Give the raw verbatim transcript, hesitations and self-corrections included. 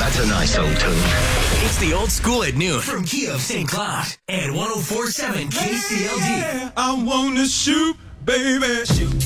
That's a nice old tune. It's the Old School at Noon from Kia of Saint Cloud and one oh four point seven K C L D. I wanna shoot, baby, shoot.